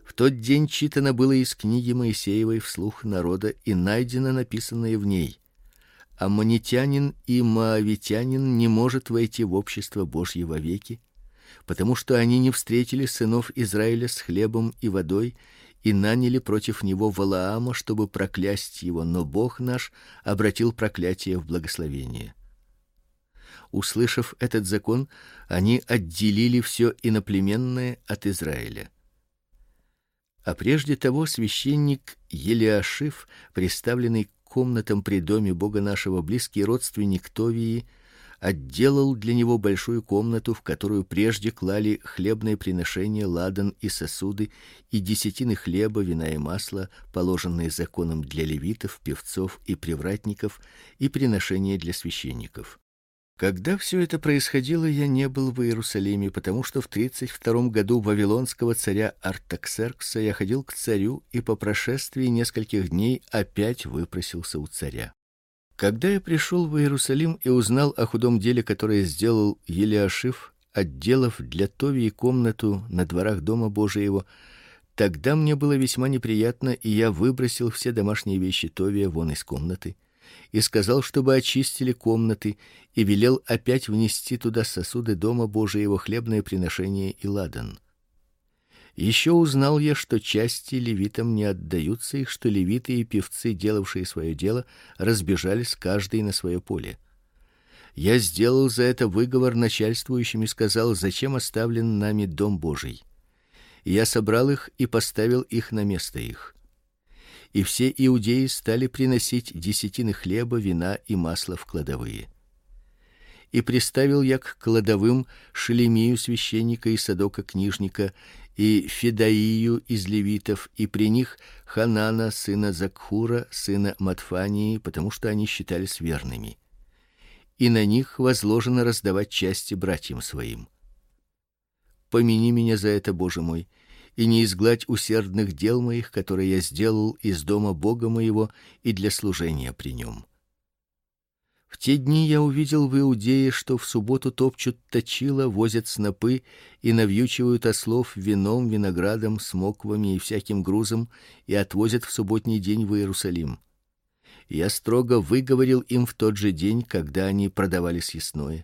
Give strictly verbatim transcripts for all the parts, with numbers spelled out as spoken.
В тот день читано было из книги Моисеевой вслух народа, и найдено написанное в ней: Аммонитянин и моавитянин не может войти в общество Божье вовеки, потому что они не встретили сынов Израиля с хлебом и водой и наняли против него Валаама, чтобы проклясть его, но Бог наш обратил проклятие в благословение. Услышав этот закон, они отделили все иноплеменное от Израиля. А прежде того священник Елиашив, приставленный к комнатам при доме Бога нашего, близкий родственник Товии, отделал для него большую комнату, в которую прежде клали хлебные приношения, ладан и сосуды, и десятины хлеба, вина и масла, положенные законом для левитов, певцов и привратников, и приношения для священников. Когда все это происходило, я не был в Иерусалиме, потому что в тридцать втором году вавилонского царя Артаксеркса я ходил к царю и по прошествии нескольких дней опять выпросился у царя. Когда я пришел в Иерусалим и узнал о худом деле, которое сделал Елиашив, отделав для Товии комнату на дворах дома Божьего, тогда мне было весьма неприятно, и я выбросил все домашние вещи Товия вон из комнаты и сказал, чтобы очистили комнаты, и велел опять внести туда сосуды дома Божьего, хлебное приношение и ладан. Еще узнал я, что части левитам не отдаются, и что левиты и певцы, делавшие свое дело, разбежались каждый на свое поле. Я сделал за это выговор начальствующим и сказал: зачем оставлен нами дом Божий? И я собрал их и поставил их на место их. И все иудеи стали приносить десятины хлеба, вина и масла в кладовые. И приставил я к кладовым Шелемию священника и Садока книжника, и Федаию из левитов, и при них Ханана сына Закхура, сына Матфании, потому что они считались верными. И на них возложено раздавать части братьям своим. Помяни меня за это, Боже мой, и не изгладь усердных дел моих, которые я сделал из дома Бога моего и для служения при нем. В те дни я увидел в Иудее, что в субботу топчут точила, возят снопы и навьючивают ослов вином, виноградом, смоквами и всяким грузом и отвозят в субботний день в Иерусалим. Я строго выговорил им в тот же день, когда они продавали съестное.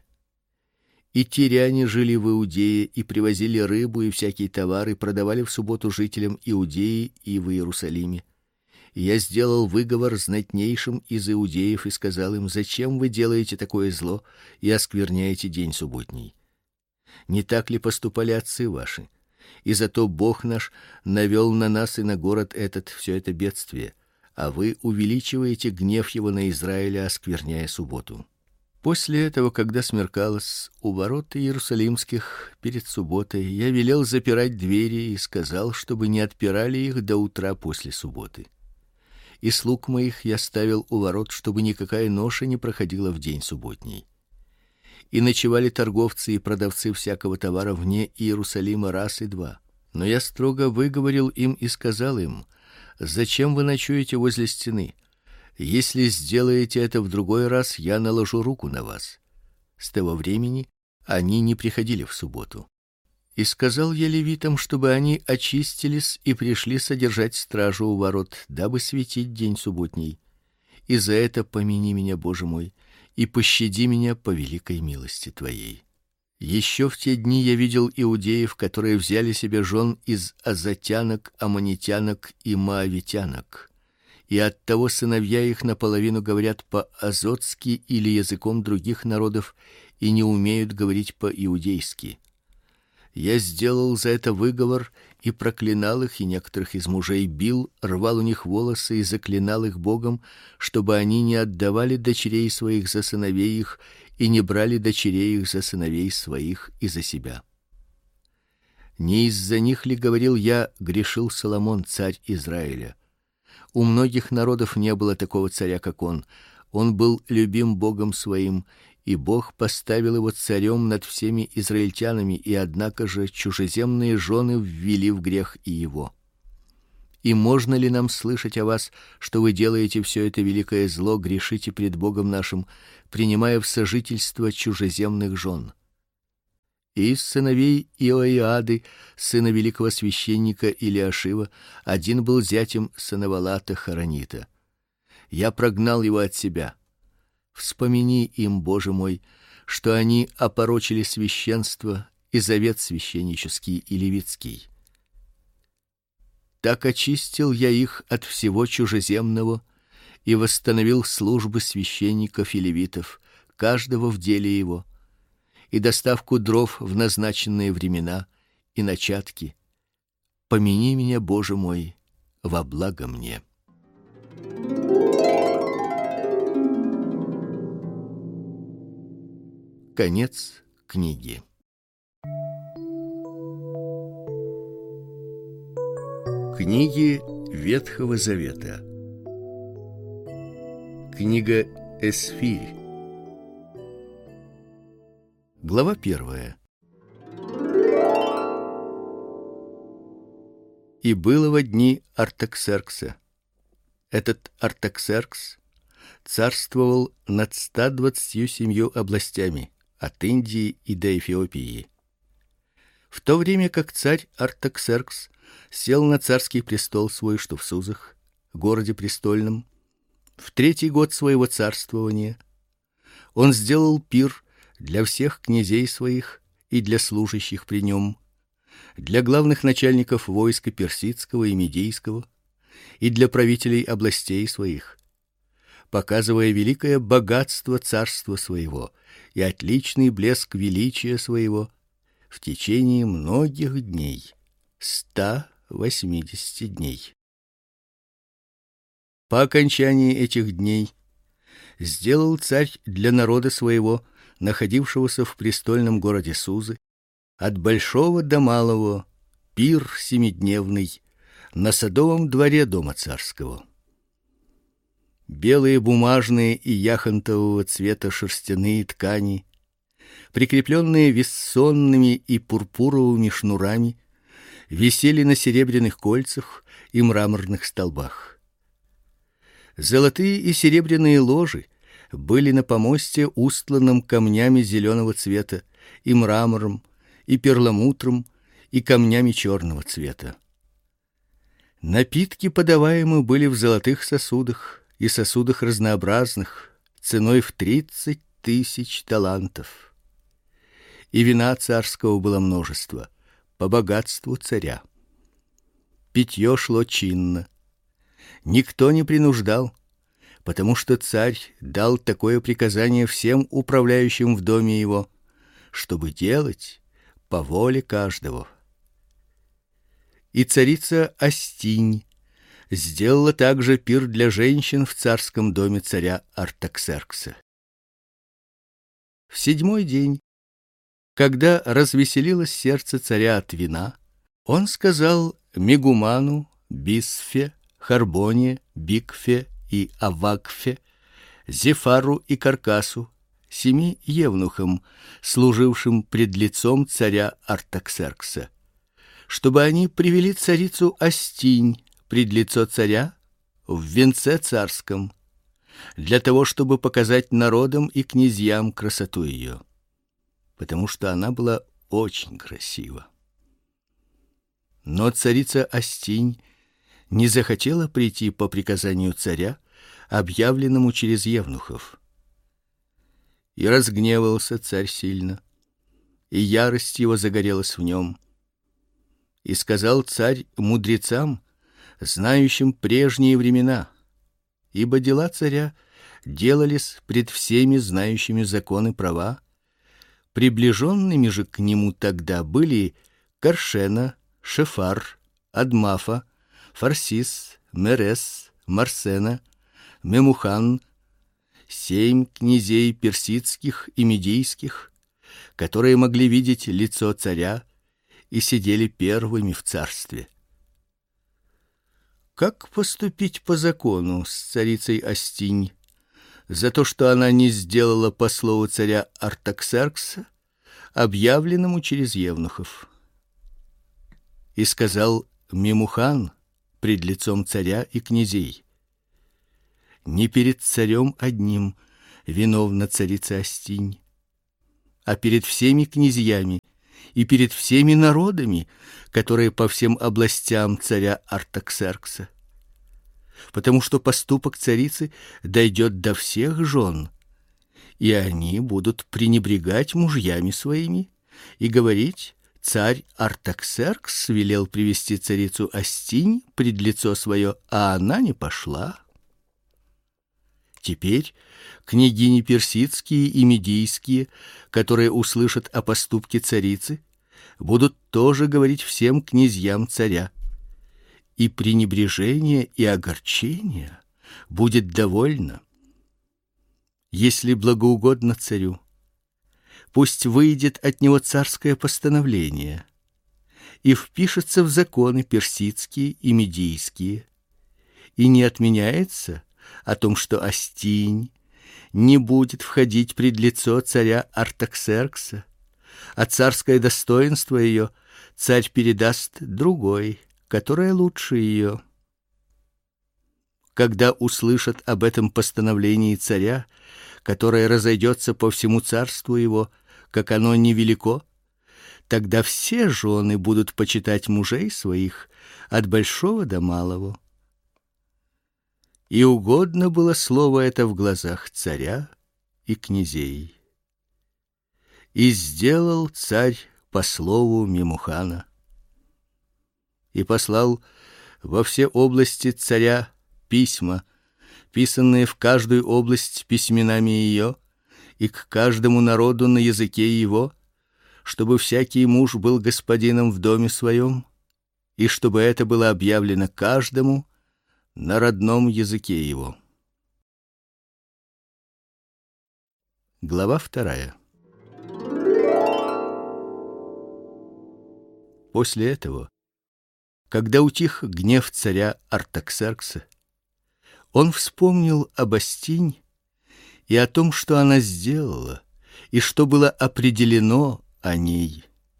И тиряне жили в Иудее и привозили рыбу и всякие товары, продавали в субботу жителям Иудеи и в Иерусалиме. И я сделал выговор знатнейшим из иудеев и сказал им: зачем вы делаете такое зло и оскверняете день субботний? Не так ли поступали отцы ваши? И зато Бог наш навел на нас и на город этот все это бедствие, а вы увеличиваете гнев его на Израиля, оскверняя субботу. После этого, когда смеркалось, у ворот иерусалимских перед субботой я велел запирать двери и сказал, чтобы не отпирали их до утра после субботы. И слуг моих я ставил у ворот, чтобы никакая ноша не проходила в день субботний. И ночевали торговцы и продавцы всякого товара вне Иерусалима раз и два. Но я строго выговорил им и сказал им: зачем вы ночуете возле стены? Если сделаете это в другой раз, я наложу руку на вас. С того времени они не приходили в субботу. И сказал я левитам, чтобы они очистились и пришли содержать стражу у ворот, дабы светить день субботний. И за это помяни меня, Боже мой, и пощади меня по великой милости твоей. Еще в те дни я видел иудеев, которые взяли себе жен из азотянок, аммонитянок и моавитянок. И оттого сыновья их наполовину говорят по-азотски или языком других народов и не умеют говорить по-иудейски. Я сделал за это выговор и проклинал их, и некоторых из мужей бил, рвал у них волосы и заклинал их Богом, чтобы они не отдавали дочерей своих за сыновей их и не брали дочерей их за сыновей своих и за себя. Не из-за них ли, говорил я, грешил Соломон, царь Израиля? У многих народов не было такого царя, как он. Он был любим Богом своим, и Бог поставил его царем над всеми израильтянами, и однако же чужеземные жены ввели в грех и его. И можно ли нам слышать о вас, что вы делаете все это великое зло, грешите пред Богом нашим, принимая в сожительство чужеземных жен? И из сыновей Иоиады, сына великого священника Илиашива, один был зятем Санавалата Хоронита. Я прогнал его от себя. Вспомини им, Боже мой, что они опорочили священство и завет священнический и левитский. Так очистил я их от всего чужеземного и восстановил службы священников и левитов, каждого в деле его, и доставку дров в назначенные времена и начатки. Помяни меня, Боже мой, во благо мне. Конец книги. Книги Ветхого Завета. Книга Эсфирь. Глава первая. И было во дни Артаксеркса. Этот Артаксеркс царствовал над ста двадцатью семью областями, от Индии и до Эфиопии. В то время как царь Артаксеркс сел на царский престол свой, что в Сузах, городе престольном, в третий год своего царствования, он сделал пир для всех князей своих и для служащих при нем, для главных начальников войска персидского и медийского, и для правителей областей своих, показывая великое богатство царства своего и отличный блеск величия своего в течение многих дней, ста восьмидесяти дней. По окончании этих дней сделал царь для народа своего, находившегося в престольном городе Сузы, от большого до малого, пир семидневный на садовом дворе дома царского. Белые бумажные и яхонтового цвета шерстяные ткани, прикрепленные вессонными и пурпуровыми шнурами, висели на серебряных кольцах и мраморных столбах. Золотые и серебряные ложи были на помосте, устланном камнями зеленого цвета, и мрамором, и перламутром, и камнями черного цвета. Напитки подаваемы были в золотых сосудах и сосудах разнообразных, ценой в тридцать тысяч талантов. И вина царского было множество, по богатству царя. Питье шло чинно. Никто не принуждал, потому что царь дал такое приказание всем управляющим в доме его, чтобы делать по воле каждого. И царица Астинь сделала также пир для женщин в царском доме царя Артаксеркса. В седьмой день, когда развеселилось сердце царя от вина, он сказал Мегуману, Бисфе, Харбоне, Бикфе и Авакфе, Зефару и Каркасу, семи евнухам, служившим пред лицом царя Артаксеркса, чтобы они привели царицу Астинь пред лицо царя в венце царском, для того, чтобы показать народам и князьям красоту ее, потому что она была очень красива. Но царица Астинь не захотела прийти по приказанию царя, объявленному через евнухов. И разгневался царь сильно, и ярость его загорелась в нем. И сказал царь мудрецам, знающим прежние времена, ибо дела царя делались пред всеми знающими законы права, приближенными же к нему тогда были Каршена, Шефар, Адмафа, Фарсис, Мерес, Марсена, Мемухан, семь князей персидских и медийских, которые могли видеть лицо царя и сидели первыми в царстве. Как поступить по закону с царицей Астинь за то, что она не сделала по слову царя Артаксеркса, объявленному через евнухов? И сказал Мемухан пред лицом царя и князей: не перед царем одним виновна царица Астинь, а перед всеми князьями и перед всеми народами, которые по всем областям царя Артаксеркса. Потому что поступок царицы дойдет до всех жен, и они будут пренебрегать мужьями своими и говорить: царь Артаксеркс велел привести царицу Астинь пред лицо свое, а она не пошла. Теперь княгини персидские и медийские, которые услышат о поступке царицы, будут тоже говорить всем князьям царя, и пренебрежение и огорчение будет довольно. Если благоугодно царю, пусть выйдет от него царское постановление и впишется в законы персидские и медийские, и не отменяется о том, что Астинь не будет входить пред лицо царя Артаксеркса, а царское достоинство ее царь передаст другой, которая лучше ее. Когда услышат об этом постановлении царя, которое разойдется по всему царству его, как оно невелико, тогда все жены будут почитать мужей своих от большого до малого. И угодно было слово это в глазах царя и князей. И сделал царь по слову Мемухана, и послал во все области царя письма, писанные в каждую область письменами ее, и к каждому народу на языке его, чтобы всякий муж был господином в доме своем, и чтобы это было объявлено каждому на родном языке его. Глава вторая. После этого, когда утих гнев царя Артаксеркса, он вспомнил об Астинь и о том, что она сделала, и что было определено о ней.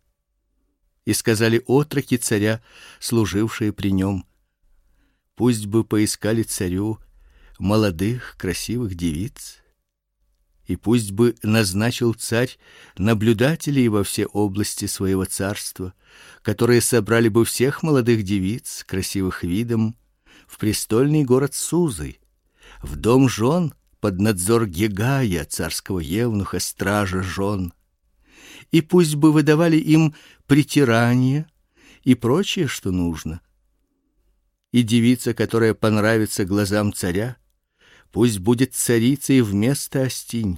И сказали отроки царя, служившие при нем: пусть бы поискали царю молодых красивых девиц, и пусть бы назначил царь наблюдателей во все области своего царства, которые собрали бы всех молодых девиц, красивых видом, в престольный город Сузы, в дом жен под надзор Гегая, царского евнуха, стража жен, и пусть бы выдавали им притирание и прочее, что нужно. И девица, которая понравится глазам царя, пусть будет царицей вместо Астинь.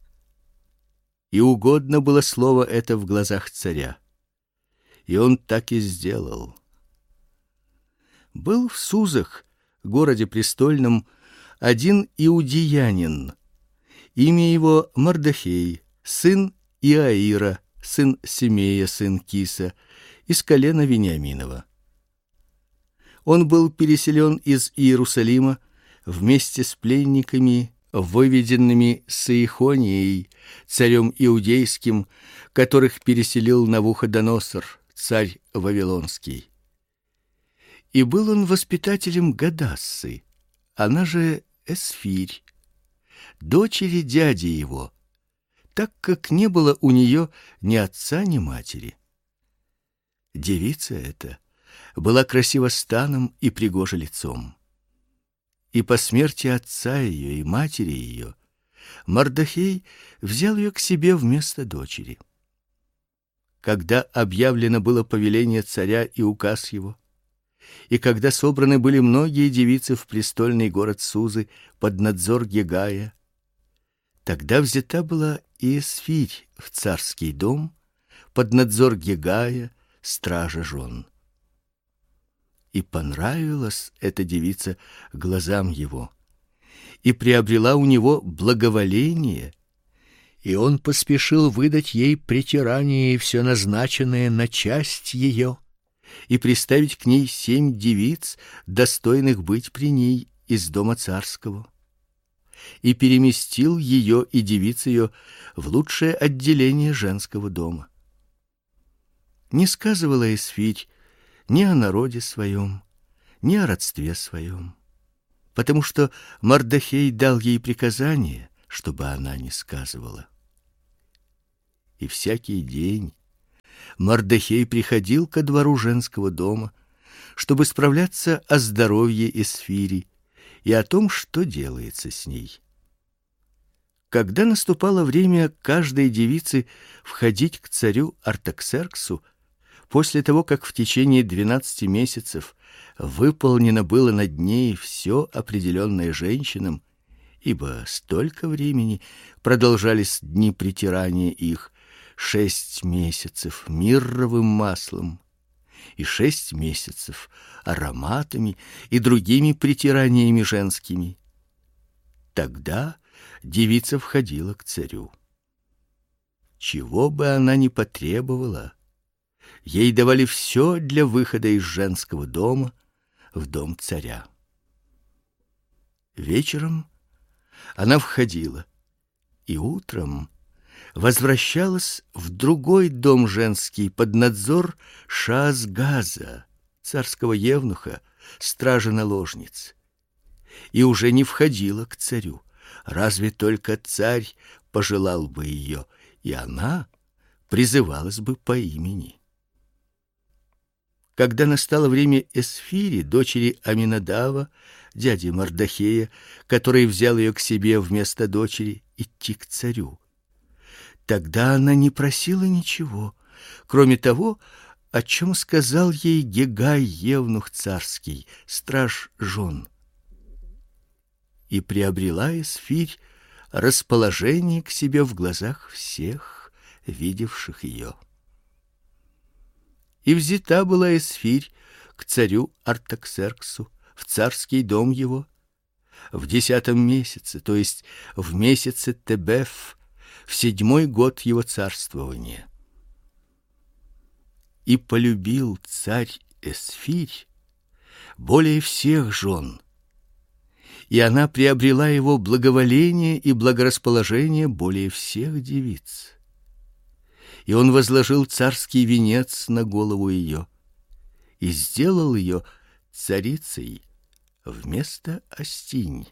И угодно было слово это в глазах царя, и он так и сделал. Был в Сузах, городе престольном, один иудеянин, имя его Мардохей, сын Иаира, сын Семея, сын Киса, из колена Вениаминова. Он был переселен из Иерусалима вместе с пленниками, выведенными с Иехонией, царем иудейским, которых переселил Навуходоносор, царь вавилонский. И был он воспитателем Гадассы, она же Эсфирь, дочери дяди его, так как не было у нее ни отца, ни матери. Девица эта была красива станом и пригожа лицом. И по смерти отца ее и матери ее Мардохей взял ее к себе вместо дочери. Когда объявлено было повеление царя и указ его, и когда собраны были многие девицы в престольный город Сузы под надзор Гегая, тогда взята была и Эсфирь в царский дом под надзор Гегая, стража жен. И понравилась эта девица глазам его, и приобрела у него благоволение, и он поспешил выдать ей притирание и все назначенное на часть ее, и приставить к ней семь девиц, достойных быть при ней из дома царского, и переместил ее и девиц ее в лучшее отделение женского дома. Не сказывала Эсфирь ни о народе своем, ни о родстве своем, потому что Мардохей дал ей приказание, чтобы она не сказывала. И всякий день Мордехей приходил ко двору женского дома, чтобы справляться о здоровье Эсфири и о том, что делается с ней. Когда наступало время каждой девицы входить к царю Артаксерксу, после того, как в течение двенадцати месяцев выполнено было над ней все определенное женщинам, ибо столько времени продолжались дни притирания их, шесть месяцев мирровым маслом и шесть месяцев ароматами и другими притираниями женскими. Тогда девица входила к царю. Чего бы она ни потребовала, ей давали все для выхода из женского дома в дом царя. Вечером она входила и утром возвращалась в другой дом женский под надзор Шаазгаза, царского евнуха, стража-наложниц, и уже не входила к царю, разве только царь пожелал бы ее, и она призывалась бы по имени. Когда настало время Эсфири, дочери Аминадава, дяди Мордехея, который взял ее к себе вместо дочери, идти к царю, тогда она не просила ничего, кроме того, о чем сказал ей Гегай евнух царский, страж жен. И приобрела Эсфирь расположение к себе в глазах всех, видевших ее. И взята была Эсфирь к царю Артаксерксу в царский дом его в десятом месяце, то есть в месяце Тебеф, в седьмой год его царствования. И полюбил царь Эсфирь более всех жен, и она приобрела его благоволение и благорасположение более всех девиц. И он возложил царский венец на голову ее и сделал ее царицей вместо Астинь.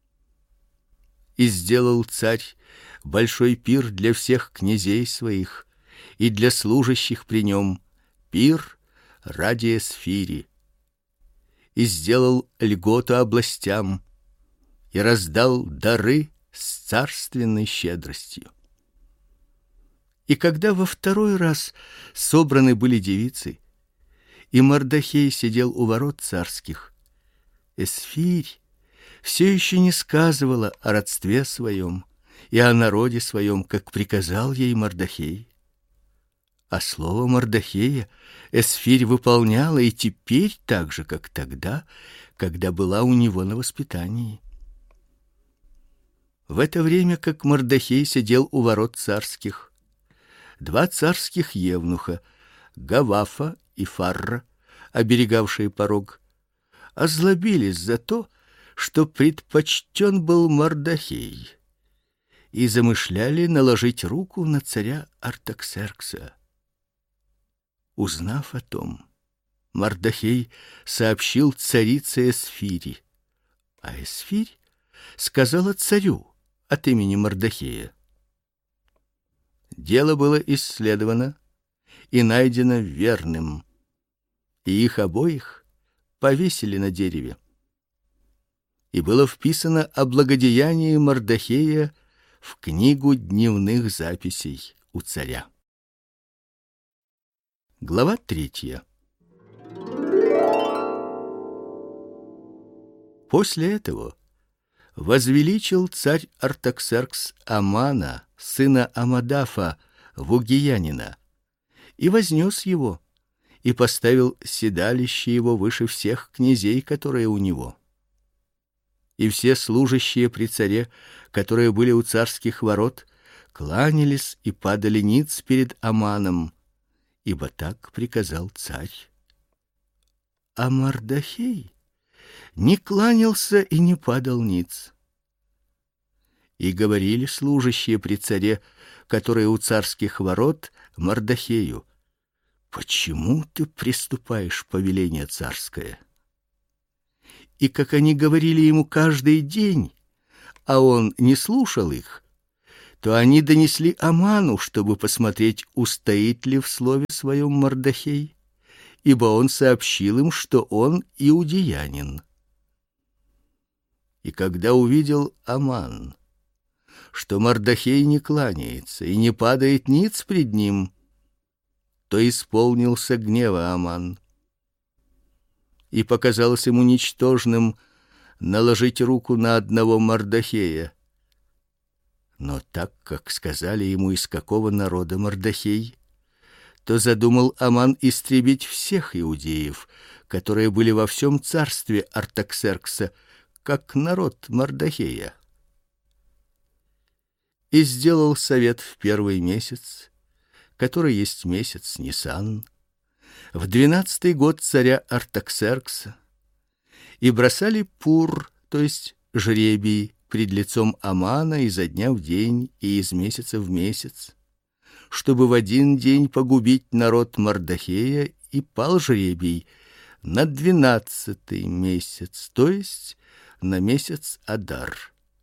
И сделал царь большой пир для всех князей своих и для служащих при нем, пир ради Эсфири. И сделал льготу областям и раздал дары с царственной щедростью. И когда во второй раз собраны были девицы, и Мордехей сидел у ворот царских, Эсфирь все еще не сказывала о родстве своем и о народе своем, как приказал ей Мордехей. А слово Мордехея Эсфирь выполняла и теперь так же, как тогда, когда была у него на воспитании. В это время, как Мордехей сидел у ворот царских, два царских евнуха, Гавафа и Фарра, оберегавшие порог, озлобились за то, что предпочтен был Мордехей, и замышляли наложить руку на царя Артаксеркса. Узнав о том, Мордехей сообщил царице Эсфири, а Эсфирь сказала царю от имени Мордехея. Дело было исследовано и найдено верным, и их обоих повесили на дереве. И было вписано о благодеянии Мордехея в книгу дневных записей у царя. Глава третья. После этого возвеличил царь Артаксеркс Амана, сына Амадафа, вугиянина, и вознес его, и поставил седалище его выше всех князей, которые у него. И все служащие при царе, которые были у царских ворот, кланялись и падали ниц перед Аманом, ибо так приказал царь. А Мордехей не кланялся и не падал ниц. И говорили служащие при царе, которые у царских ворот, Мордехею: почему ты приступаешь повеление царское? И как они говорили ему каждый день, а он не слушал их, то они донесли Аману, чтобы посмотреть, устоит ли в слове своем Мордохей, ибо он сообщил им, что он иудеянин. И когда увидел Аман, что Мордохей не кланяется и не падает ниц пред ним, то исполнился гнева Аман, и показалось ему ничтожным наложить руку на одного Мордохея. Но так как сказали ему, из какого народа Мордохей, то задумал Аман истребить всех иудеев, которые были во всем царстве Артаксеркса, как народ Мордохея. И сделал совет в первый месяц, который есть месяц Нисан, в двенадцатый год царя Артаксеркса, и бросали пур, то есть жребий, пред лицом Амана изо дня в день и из месяца в месяц, чтобы в один день погубить народ Мордохея, и пал жребий на двенадцатый месяц, то есть на месяц Адар.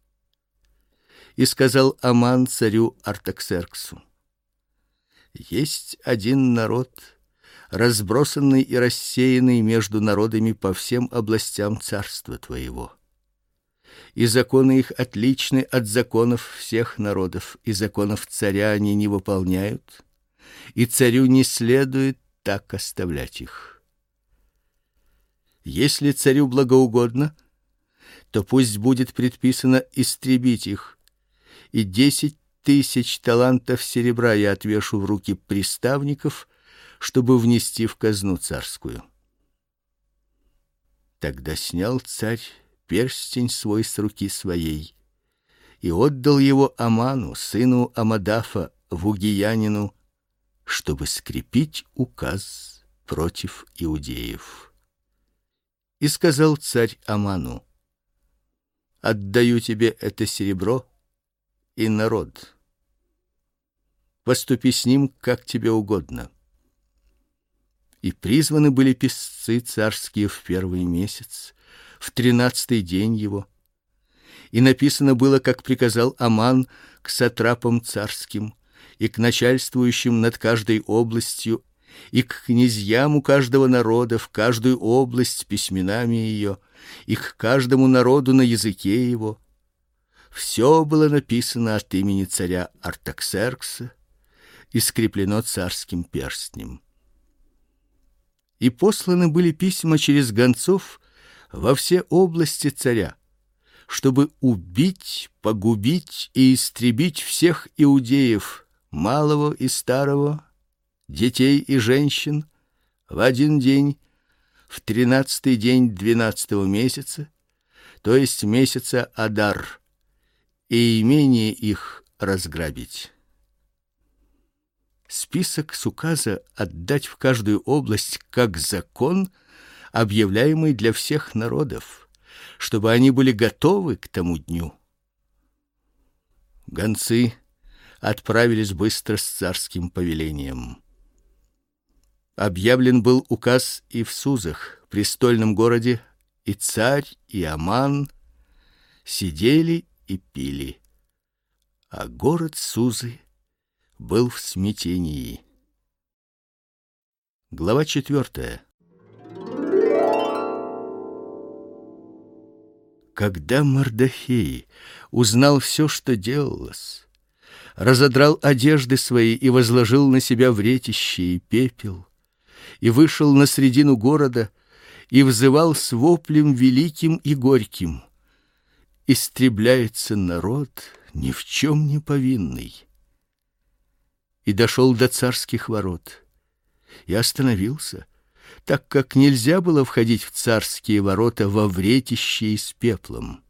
И сказал Аман царю Артаксерксу: есть один народ, разбросанный и рассеянный между народами по всем областям царства твоего. И законы их отличны от законов всех народов, и законов царя они не выполняют, и царю не следует так оставлять их. Если царю благоугодно, то пусть будет предписано истребить их, и десять тысяч талантов серебра я отвешу в руки приставников, чтобы внести в казну царскую. Тогда снял царь перстень свой с руки своей и отдал его Аману, сыну Амадафа, вугиянину, чтобы скрепить указ против иудеев. И сказал царь Аману: отдаю тебе это серебро и народ. Поступи с ним, как тебе угодно. И призваны были писцы царские в первый месяц, в тринадцатый день его. И написано было, как приказал Аман, к сатрапам царским и к начальствующим над каждой областью, и к князьям у каждого народа в каждую область с письменами ее, и к каждому народу на языке его. Все было написано от имени царя Артаксеркса и скреплено царским перстнем. И посланы были письма через гонцов во все области царя, чтобы убить, погубить и истребить всех иудеев, малого и старого, детей и женщин, в один день, в тринадцатый день двенадцатого месяца, то есть месяца Адар, и имение их разграбить. Список с указа отдать в каждую область как закон, объявляемый для всех народов, чтобы они были готовы к тому дню. Гонцы отправились быстро с царским повелением. Объявлен был указ и в Сузах, престольном городе, и царь, и Аман сидели и пили, а город Сузы был в смятении. Глава четвертая. Когда Мордохей узнал все, что делалось, разодрал одежды свои и возложил на себя вретище и пепел, и вышел на средину города и взывал с воплем великим и горьким: истребляется народ ни в чем не повинный. И дошел до царских ворот и остановился, так как нельзя было входить в царские ворота во вретище и с пеплом.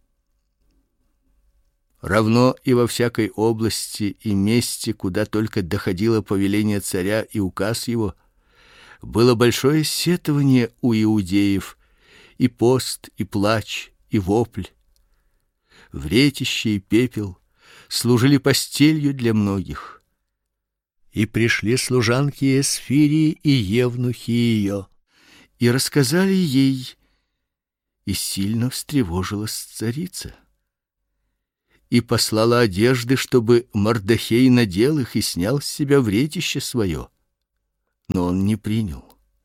Равно и во всякой области и месте, куда только доходило повеление царя и указ его, было большое сетование у иудеев, и пост, и плач, и вопль. Вретище и пепел служили постелью для многих. И пришли служанки Эсфирии и евнухи ее, и рассказали ей, и сильно встревожилась царица. и послала одежды, чтобы Мордохей надел их и снял с себя вретище свое. Но он не принял.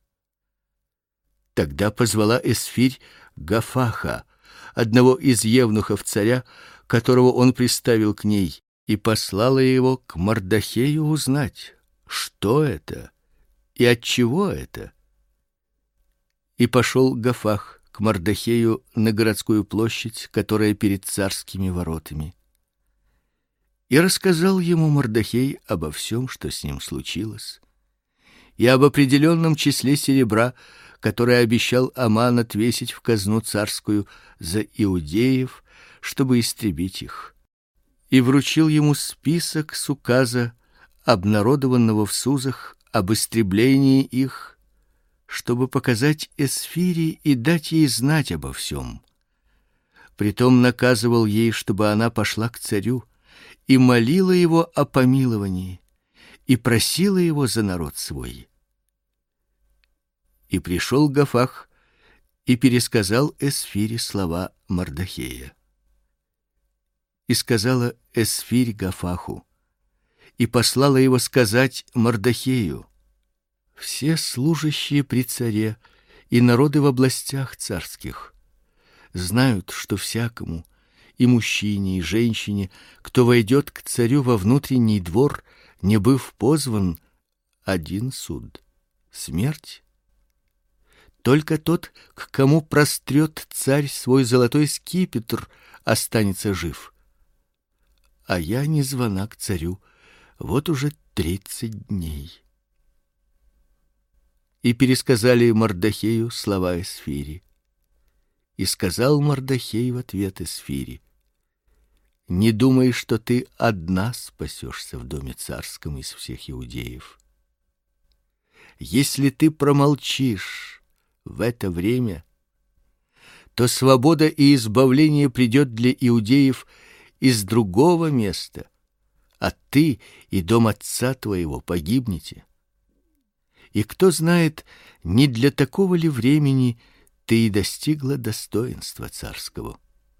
Тогда позвала Эсфирь Гафаха, одного из евнухов царя, которого он приставил к ней, и послала его к Мордохею узнать, что это и от чего это. И пошел Гафах к Мордохею на городскую площадь, которая перед царскими воротами. И рассказал ему Мордохей обо всем, что с ним случилось, и об определенном числе серебра, которое обещал Аман отвесить в казну царскую за иудеев, чтобы истребить их. И вручил ему список с указа, обнародованного в Сузах, об истреблении их, чтобы показать Эсфире и дать ей знать обо всем. Притом наказывал ей, чтобы она пошла к царю и молила его о помиловании и просила его за народ свой. И пришел Гафах и пересказал Эсфире слова Мордохея. И сказала Эсфирь Гафаху, и послала его сказать Мордохею: все служащие при царе и народы в областях царских знают, что всякому, и мужчине, и женщине, кто войдет к царю во внутренний двор, не быв позван, один суд — смерть. Только тот, к кому прострет царь свой золотой скипетр, останется жив. А я не звана к царю вот уже тридцать дней. И пересказали Мордохею слова Эсфири. И сказал Мордохей в ответ Эсфири: не думай, что ты одна спасешься в доме царском из всех иудеев. Если ты промолчишь в это время, то свобода и избавление придет для иудеев из другого места, а ты и дом отца твоего погибнете. И кто знает, не для такого ли времени ты и достигла достоинства царского.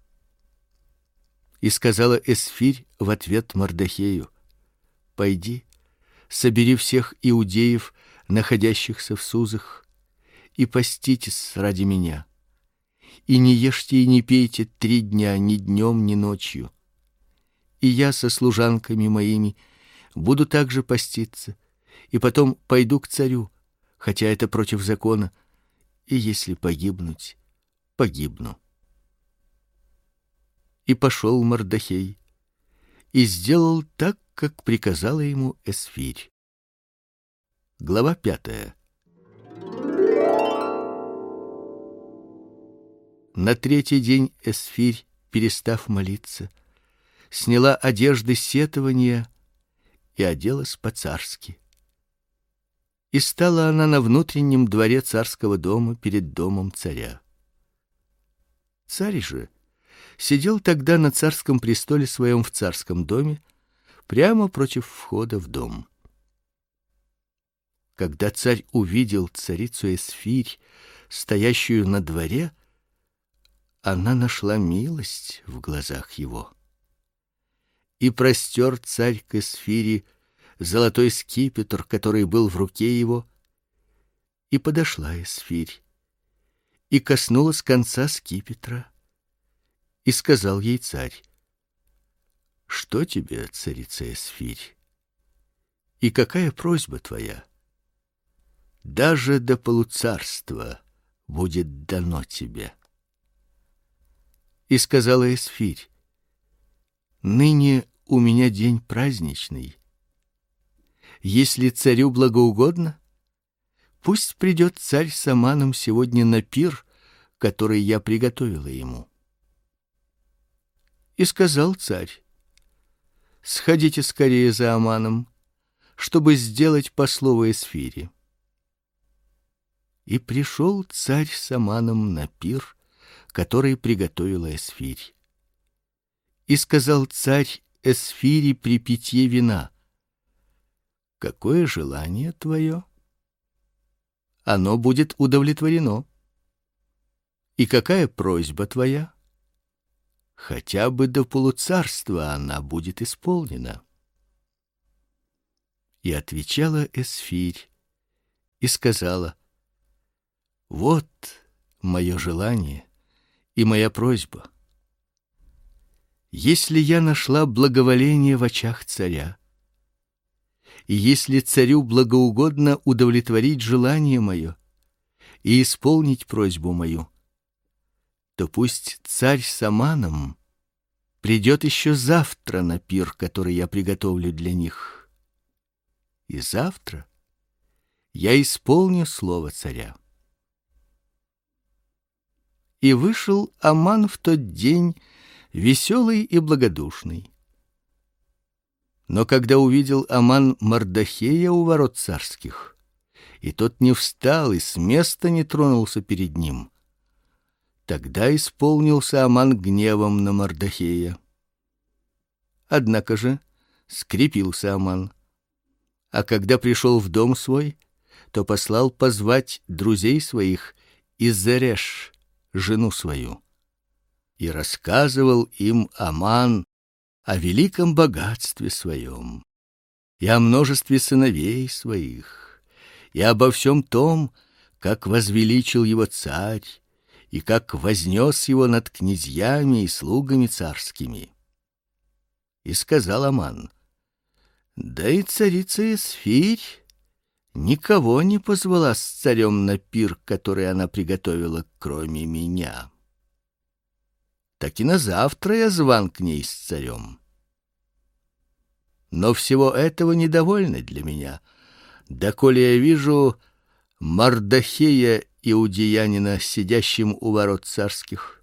И сказала Эсфирь в ответ Мордохею: пойди, собери всех иудеев, находящихся в Сузах, и поститесь ради меня, и не ешьте и не пейте три дня ни днем, ни ночью. И я со служанками моими буду также поститься, и потом пойду к царю, хотя это против закона, и если погибнуть, погибну. И пошел Мордохей и сделал так, как приказала ему Эсфирь. Глава пятая. На третий день Эсфирь, перестав молиться, сняла одежды сетования и оделась по-царски. И стала она на внутреннем дворе царского дома перед домом царя. Царь же сидел тогда на царском престоле своем в царском доме, прямо против входа в дом. Когда царь увидел царицу Эсфирь, стоящую на дворе, она нашла милость в глазах его. И простер царь к Эсфире золотой скипетр, который был в руке его, и подошла Эсфирь, и коснулась конца скипетра, и сказал ей царь: что тебе, царица Эсфирь, и какая просьба твоя? Даже до полуцарства будет дано тебе. И сказала Эсфирь: ныне у меня день праздничный. Если царю благоугодно, пусть придет царь с Аманом сегодня на пир, который я приготовила ему. И сказал царь: сходите скорее за Аманом, чтобы сделать по слову Эсфири. И пришел царь с Аманом на пир, который приготовила Эсфирь. И сказал царь Эсфири при питье вина: какое желание твое? Оно будет удовлетворено. И какая просьба твоя? хотя бы до полуцарства она будет исполнена. И отвечала Эсфирь и сказала: вот мое желание и моя просьба. Если я нашла благоволение в очах царя, и если царю благоугодно удовлетворить желание мое и исполнить просьбу мою, то пусть царь с Аманом придет еще завтра на пир, который я приготовлю для них. И завтра я исполню слово царя. И вышел Аман в тот день веселый и благодушный. Но когда увидел Аман Мордохея у ворот царских, и тот не встал и с места не тронулся перед ним, тогда исполнился Аман гневом на Мордохея. Однако же скрепился Аман, а когда пришел в дом свой, то послал позвать друзей своих и Зереш, жену свою, и рассказывал им Аман о великом богатстве своем, и о множестве сыновей своих, и обо всем том, как возвеличил его царь, и как вознес его над князьями и слугами царскими. И сказал Аман: да и царица Эсфирь никого не позвала с царем на пир, который она приготовила, кроме меня. Так и на завтра я зван к ней с царем. Но всего этого недовольно для меня, доколе я вижу Мордохея иудеянина сидящим у ворот царских.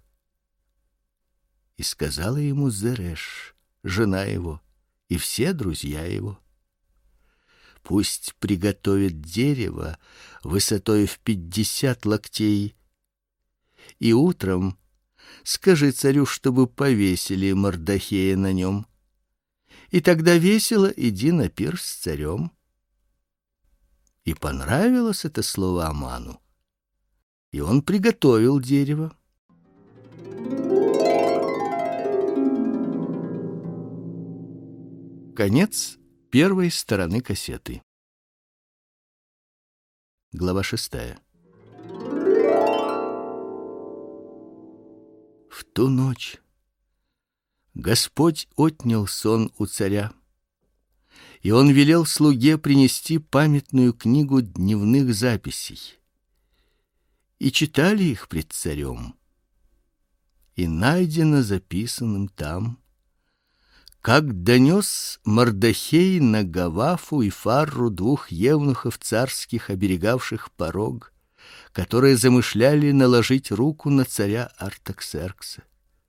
И сказала ему Зереш, жена его, и все друзья его: пусть приготовят дерево высотой в пятьдесят локтей, и утром скажи царю, чтобы повесили Мордохея на нем, и тогда весело иди на пир с царем. И понравилось это слово Аману, и он приготовил дерево. Конец первой стороны кассеты. Глава шестая. В ту ночь Господь отнял сон у царя, и он велел слуге принести памятную книгу дневных записей. И читали их пред царем. И найдено записанным там, как донес Мордохей на Гавафу и Фарру, двух евнухов царских, оберегавших порог, которые замышляли наложить руку на царя Артаксеркса.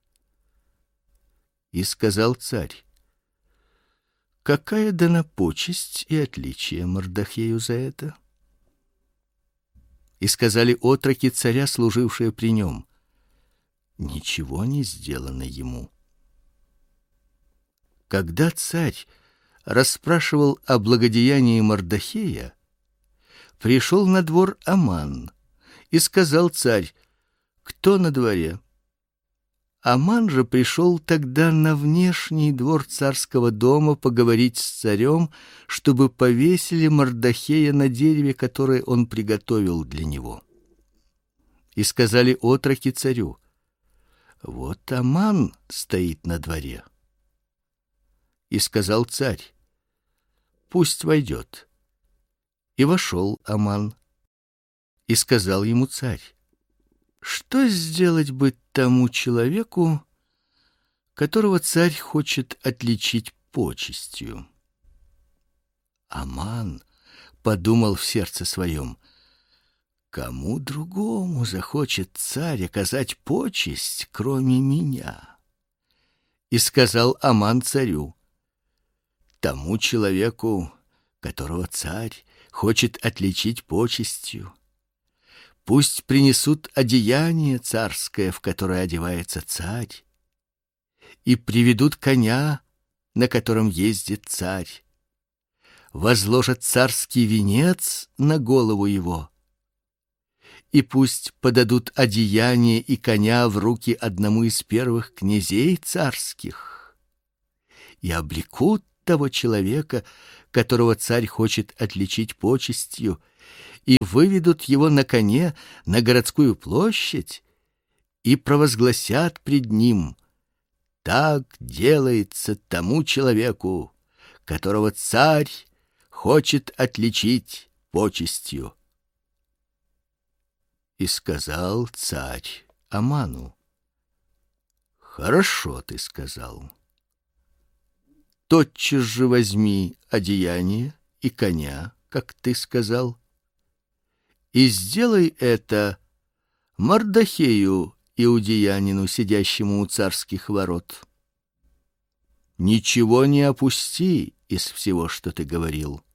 И сказал царь: какая дана почесть и отличие Мордохею за это? И сказали отроки царя, служившие при нем: ничего не сделано ему. Когда царь расспрашивал о благодеянии Мордохея, пришел на двор Аман, и сказал царь: кто на дворе? Аман же пришел тогда на внешний двор царского дома поговорить с царем, чтобы повесили Мордохея на дереве, которое он приготовил для него. И сказали отроки царю: вот Аман стоит на дворе. И сказал царь: пусть войдет. И вошел Аман. И сказал ему царь: что сделать бы тому человеку, которого царь хочет отличить почестью? Аман подумал в сердце своем: кому другому захочет царь оказать почесть, кроме меня? И сказал Аман царю: тому человеку, которого царь хочет отличить почестью, пусть принесут одеяние царское, в которое одевается царь, и приведут коня, на котором ездит царь, возложат царский венец на голову его и пусть подадут одеяние и коня в руки одному из первых князей царских, и облекут того человека, которого царь хочет отличить почестью, и выведут его на коне на городскую площадь и провозгласят пред ним: так делается тому человеку, которого царь хочет отличить почестью. И сказал царь Аману: хорошо ты сказал. Тотчас же возьми одеяние и коня, как ты сказал, и сделай это Мордохею, иудеянину, сидящему у царских ворот. Ничего не опусти из всего, что ты говорил.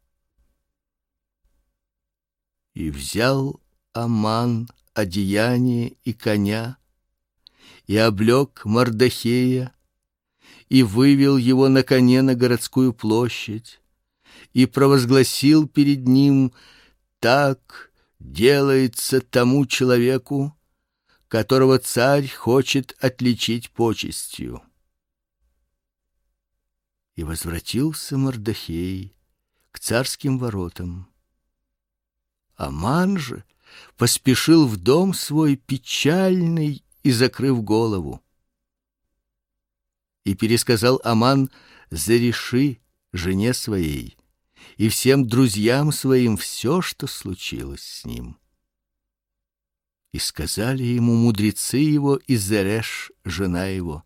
И взял Аман одеяние и коня, и облек Мордохея, и вывел его на коне на городскую площадь, и провозгласил перед ним: так делается тому человеку, которого царь хочет отличить почестью. И возвратился Мордохей к царским воротам. Аман же поспешил в дом свой печальный и закрыв голову. И пересказал Аман Зериши, жене своей, и всем друзьям своим все, что случилось с ним. И сказали ему мудрецы его и Зереш, жена его: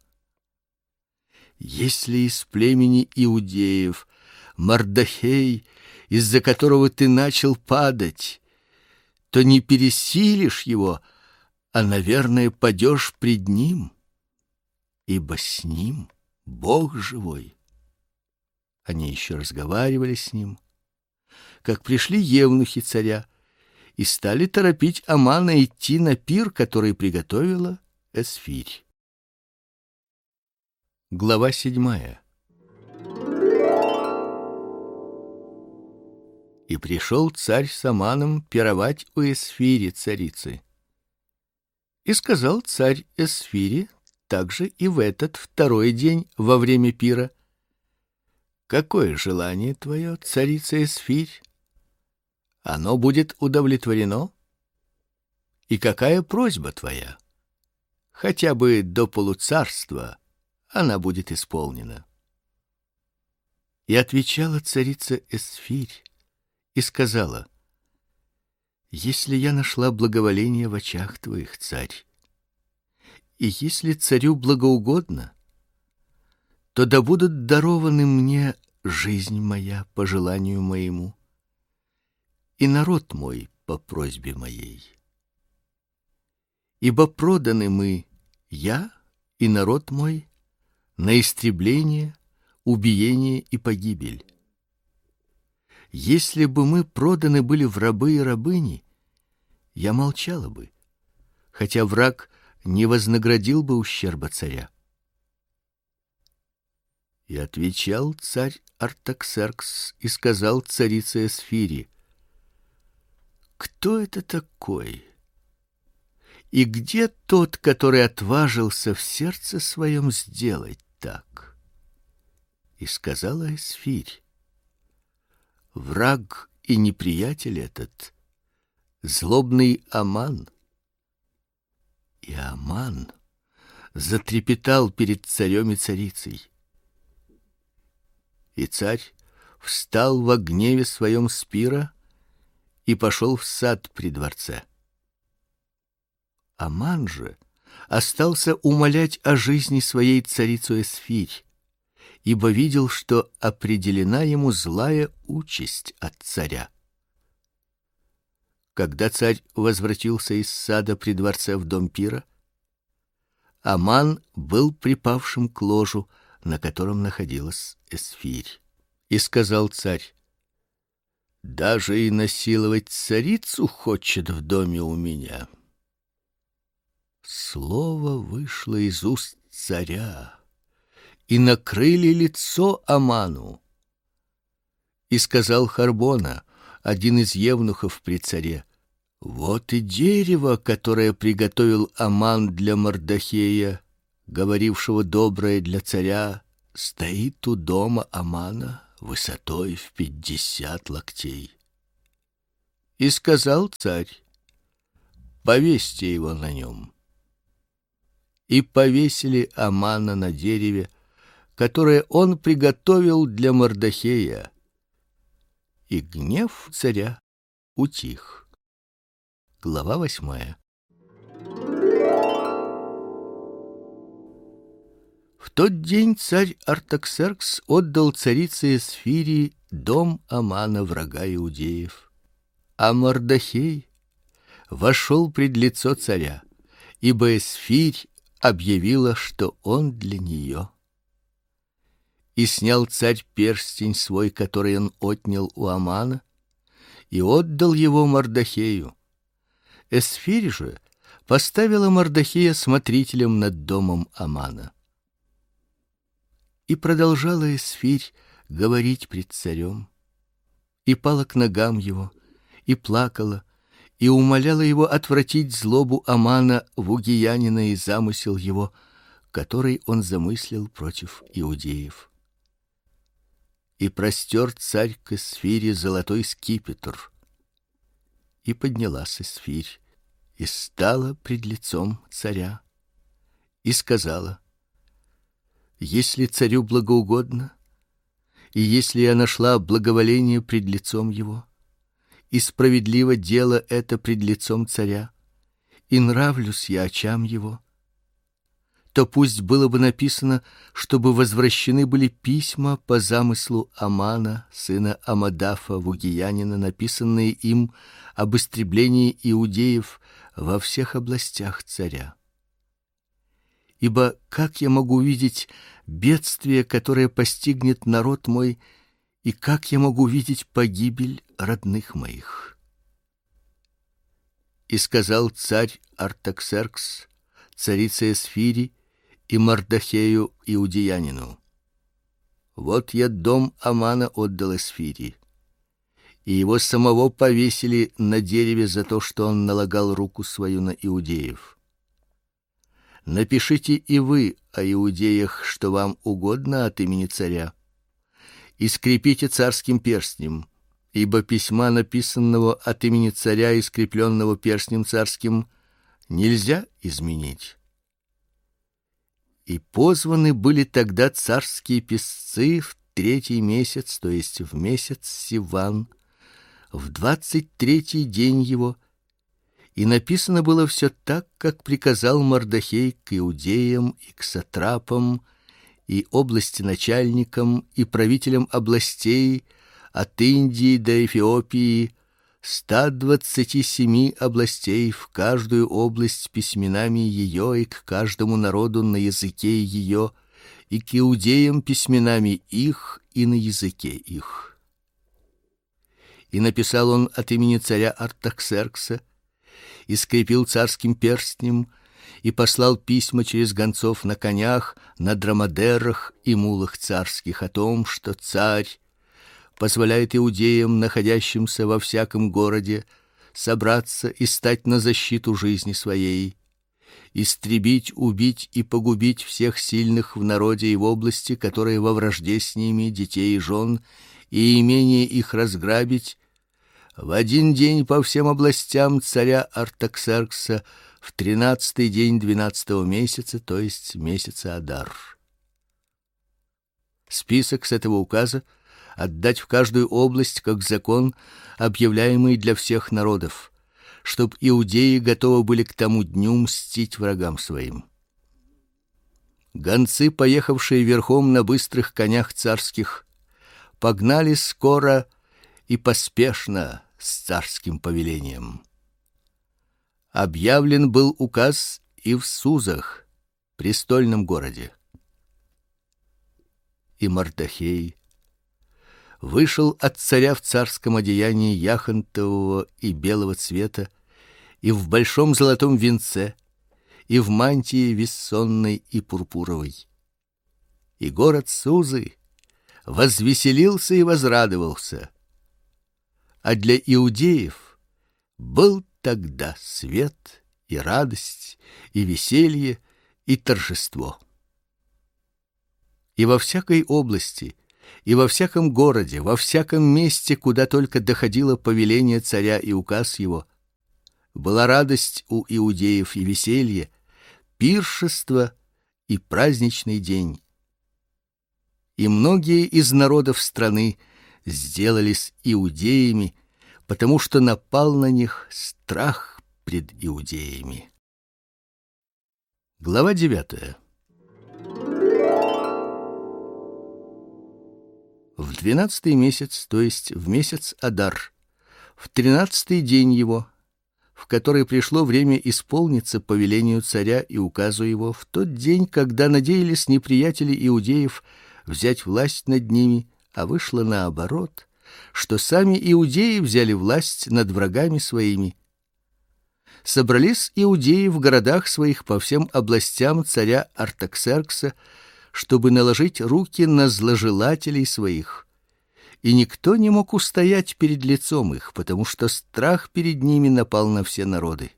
если из племени иудеев Мордохей, из-за которого ты начал падать, то не пересилишь его, а, наверное, падешь пред ним, ибо с ним Бог живой. Они еще разговаривали с ним, как пришли евнухи царя и стали торопить Амана идти на пир, который приготовила Эсфирь. Глава седьмая. И пришел царь с Аманом пировать у Эсфири, царицы. И сказал царь Эсфири также и в этот второй день во время пира: какое желание твое, царица Эсфирь? Оно будет удовлетворено. И какая просьба твоя? Хотя бы до полуцарства она будет исполнена. И отвечала царица Эсфирь и сказала: если я нашла благоволение в очах твоих, царь, и если царю благоугодно, то да будут дарованы мне жизнь моя по желанию моему, и народ мой по просьбе моей. Ибо проданы мы, я и народ мой, на истребление, убиение и погибель. Если бы мы проданы были в рабы и рабыни, я молчала бы, хотя враг не вознаградил бы ущерба царя. И отвечал царь Артаксеркс и сказал царице Эсфири: кто это такой? И где тот, который отважился в сердце своем сделать так? И сказала Эсфирь: враг и неприятель этот — злобный Аман. И Аман затрепетал перед царем и царицей. И царь встал во гневе своем с пира и пошел в сад при дворце. Аман же остался умолять о жизни своей царицу Эсфирь, ибо видел, что определена ему злая участь от царя. Когда царь возвратился из сада при дворце в дом пира, Аман был припавшим к ложу, на котором находилась Эсфирь. И сказал царь: даже и насиловать царицу хочет в доме у меня. Слово вышло из уст царя, и накрыли лицо Аману. И сказал Харбона, один из евнухов при царе: Вот и дерево, которое приготовил Аман для Мордохея, говорившего доброе для царя, стоит у дома Амана высотой в пятьдесят локтей. И сказал царь: повесьте его на нем. И повесили Амана на дереве, которое он приготовил для Мордохея. И гнев царя утих. Глава восьмая. В тот день царь Артаксеркс отдал царице Эсфири дом Амана, врага иудеев. А Мордохей вошел пред лицо царя, ибо Эсфирь объявила, что он для нее. И снял царь перстень свой, который он отнял у Амана, и отдал его Мордохею. Эсфирь же поставила Мордохея смотрителем над домом Амана. И продолжала Эсфирь говорить пред царем, и пала к ногам его, и плакала, и умоляла его отвратить злобу Амана в угиянина и замысел его, который он замыслил против иудеев. И простер царь к Эсфире золотой скипетр, и поднялась Эсфирь, и стала пред лицом царя, и сказала: если царю благоугодно, и если я нашла благоволение пред лицом его, и справедливо дело это пред лицом царя, и нравлюсь я очам его, то пусть было бы написано, чтобы возвращены были письма по замыслу Амана, сына Амадафа вугиянина, написанные им об истреблении иудеев во всех областях царя. Ибо как я могу видеть бедствие, которое постигнет народ мой, и как я могу видеть погибель родных моих? И сказал царь Артаксеркс царице Эсфири и Мордохею иудеянину: вот я дом Амана отдал Эсфири, и его самого повесили на дереве за то, что он налагал руку свою на иудеев. Напишите и вы о иудеях, что вам угодно от имени царя, и скрепите царским перстнем, ибо письма, написанного от имени царя и скрепленного перстнем царским, нельзя изменить. И позваны были тогда царские писцы в третий месяц, то есть в месяц Сиван, в двадцать третий день его, и написано было все так, как приказал Мордохей к иудеям и к сатрапам и областеначальникам и правителям областей от Индии до Эфиопии, ста двадцати семи областей, в каждую область с письменами ее и к каждому народу на языке ее, и к иудеям письменами их и на языке их. И написал он от имени царя Артаксеркса, и скрепил царским перстнем, и послал письма через гонцов на конях, на драмадерах и мулах царских о том, что царь позволяет иудеям, находящимся во всяком городе, собраться и стать на защиту жизни своей, истребить, убить и погубить всех сильных в народе и в области, которые во вражде с ними, детей и жен, и имение их разграбить, в один день по всем областям царя Артаксеркса в тринадцатый день двенадцатого месяца, то есть месяца Адар. Список с этого указа отдать в каждую область как закон, объявляемый для всех народов, чтоб иудеи готовы были к тому дню мстить врагам своим. Гонцы, поехавшие верхом на быстрых конях царских, погнали скоро и поспешно с царским повелением. Объявлен был указ и в Сузах, престольном городе. И Мордохей вышел от царя в царском одеянии яхонтового и белого цвета, и в большом золотом венце, и в мантии вессонной и пурпуровой. И город Сузы возвеселился и возрадовался. А для иудеев был тогда свет и радость и веселье и торжество. И во всякой области, и во всяком городе, во всяком месте, куда только доходило повеление царя и указ его, была радость у иудеев и веселье, пиршество и праздничный день. И многие из народов страны сделались иудеями, потому что напал на них страх пред иудеями. Глава девятая. В двенадцатый месяц, то есть в месяц Адар, в тринадцатый день его, в который пришло время исполниться повелению царя и указу его, в тот день, когда надеялись неприятели иудеев взять власть над ними, а вышло наоборот, что сами иудеи взяли власть над врагами своими. Собрались иудеи в городах своих по всем областям царя Артаксеркса, чтобы наложить руки на зложелателей своих. И никто не мог устоять перед лицом их, потому что страх перед ними напал на все народы.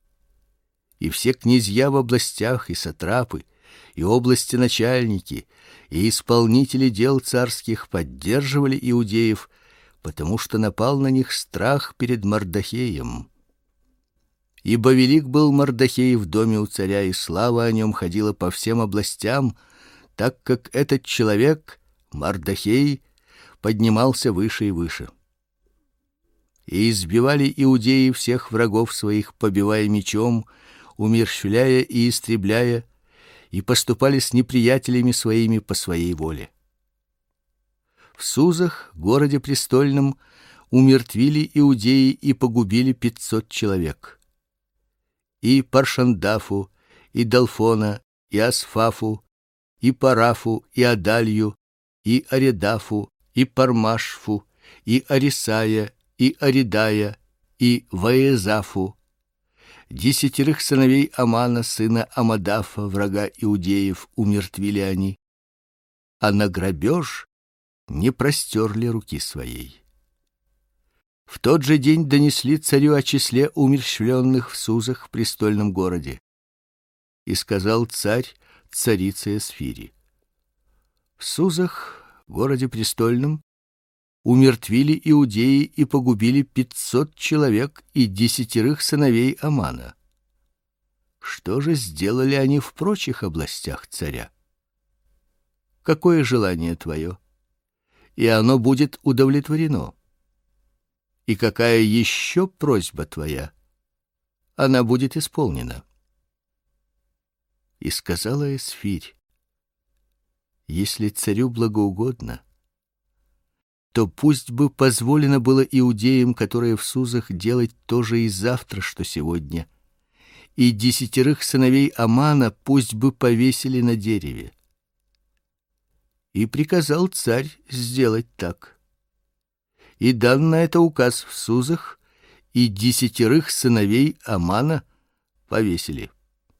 И все князья в областях, и сатрапы, и области начальники, и исполнители дел царских поддерживали иудеев, потому что напал на них страх перед Мардохеем. Ибо велик был Мардохей в доме у царя, и слава о нем ходила по всем областям, так как этот человек, Мардохей, поднимался выше и выше. И избивали иудеи всех врагов своих, побивая мечом, умерщвляя и истребляя, и поступали с неприятелями своими по своей воле. В Сузах, городе престольном, умертвили иудеи и погубили пятьсот человек. И Паршандафу, и Далфона, и Асфафу, и Парафу, и Адалью, и Аредафу, и Пармашфу, и Арисая, и Аридая, и Ваезафу, десятерых сыновей Амана, сына Амадафа, врага иудеев, умертвили они, а на грабеж не простерли руки своей. В тот же день донесли царю о числе умерщвленных в Сузах в престольном городе. И сказал царь царице Эсфири: в Сузах, городе престольном, умертвили иудеи и погубили пятьсот человек и десятерых сыновей Амана. Что же сделали они в прочих областях царя? Какое желание твое? И оно будет удовлетворено. И какая еще просьба твоя? Она будет исполнена. И сказала Эсфирь: если царю благоугодно, то пусть бы позволено было иудеям, которые в Сузах, делать то же и завтра, что сегодня, и десятерых сыновей Амана пусть бы повесили на дереве. И приказал царь сделать так. И дан на это указ в Сузах, и десятерых сыновей Амана повесили.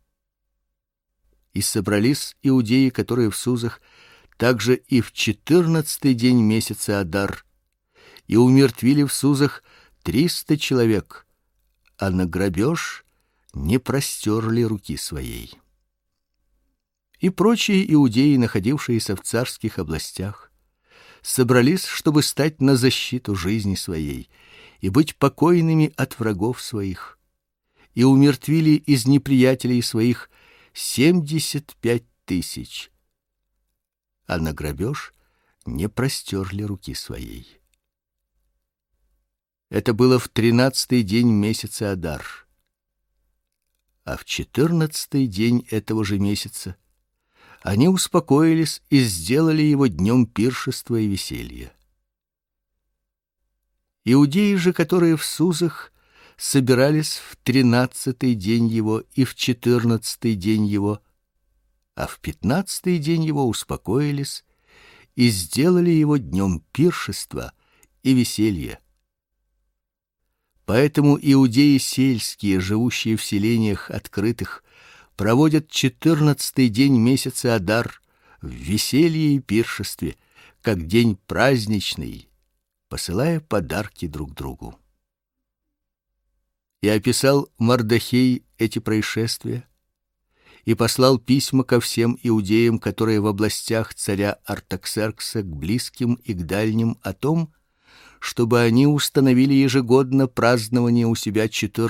И собрались иудеи, которые в Сузах, также и в четырнадцатый день месяца Адар, и умертвили в Сузах триста человек, а на грабеж не простерли руки своей. И прочие иудеи, находившиеся в царских областях, собрались, чтобы стать на защиту жизни своей и быть покойными от врагов своих, и умертвили из неприятелей своих семьдесят пять тысяч, а на грабеж не простерли руки своей. Это было в тринадцатый день месяца Адар. А в четырнадцатый день этого же месяца они успокоились и сделали его днем пиршества и веселья. Иудеи же, которые в Сузах, собирались в тринадцатый день его и в четырнадцатый день его, а в пятнадцатый день его успокоились и сделали его днем пиршества и веселья. Поэтому иудеи сельские, живущие в селениях открытых, проводят четырнадцатый день месяца Адар в веселье и пиршестве, как день праздничный, посылая подарки друг другу. И описал Мардохей эти происшествия и послал письма ко всем иудеям, которые в областях царя Артаксеркса, к близким и к дальним, о том, чтобы они установили ежегодно празднование у себя четырнадцатого